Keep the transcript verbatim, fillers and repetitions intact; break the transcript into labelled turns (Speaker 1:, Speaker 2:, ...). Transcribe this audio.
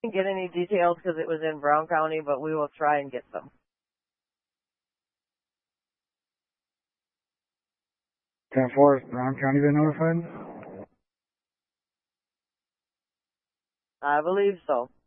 Speaker 1: didn't get any details because it was in Brown County, but we will try and get them.
Speaker 2: ten four, has Brown County been notified?
Speaker 1: I believe so.